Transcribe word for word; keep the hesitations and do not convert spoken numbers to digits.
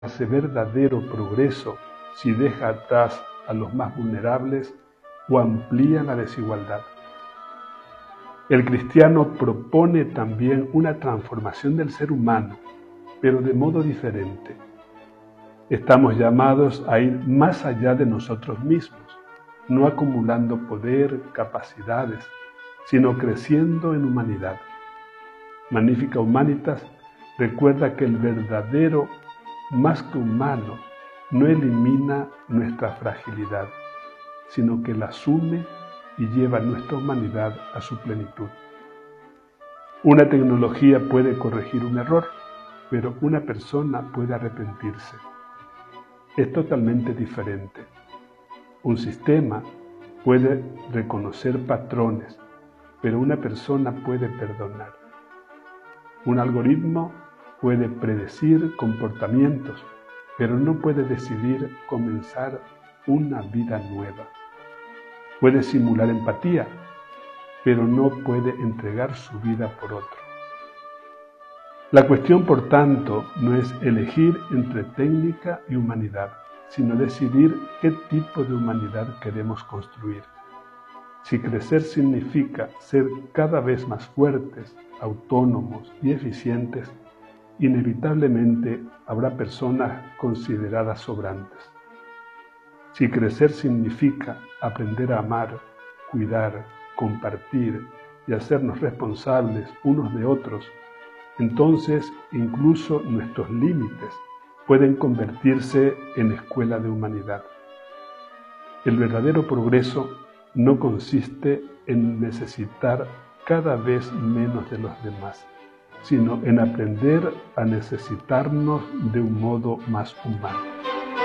hace verdadero progreso si deja atrás a los más vulnerables o amplía la desigualdad. El cristiano propone también una transformación del ser humano, pero de modo diferente. Estamos llamados a ir más allá de nosotros mismos, no acumulando poder, capacidades, sino creciendo en humanidad. Magnificat Humanitas recuerda que el verdadero, más que humano, no elimina nuestra fragilidad, sino que la asume y lleva nuestra humanidad a su plenitud. Una tecnología puede corregir un error, pero una persona puede arrepentirse. Es totalmente diferente. Un sistema puede reconocer patrones, pero una persona puede perdonar. Un algoritmo puede predecir comportamientos, pero no puede decidir comenzar una vida nueva. Puede simular empatía, pero no puede entregar su vida por otro. La cuestión, por tanto, no es elegir entre técnica y humanidad, sino decidir qué tipo de humanidad queremos construir. Si crecer significa ser cada vez más fuertes, autónomos y eficientes, inevitablemente habrá personas consideradas sobrantes. Si crecer significa aprender a amar, cuidar, compartir y hacernos responsables unos de otros, entonces incluso nuestros límites pueden convertirse en escuela de humanidad. El verdadero progreso no consiste en necesitar cada vez menos de los demás, sino en aprender a necesitarnos de un modo más humano.